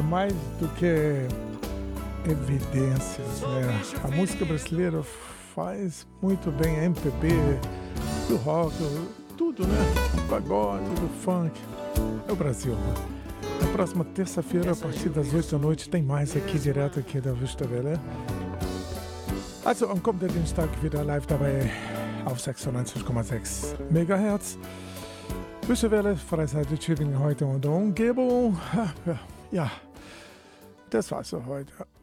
mais do que evidências, né? A música brasileira faz muito bem, a MPB, do rock, tudo, né? Do pagode, do funk. É o Brasil. Na próxima terça-feira, a partir das 8 da noite, tem mais aqui, direto aqui da Vista Welle. Also am kommenden Dienstag wieder live dabei auf 96,6 MHz. Vista Welle, Freizeit Tübingen heute und Umgebung. Ja, das war's für heute.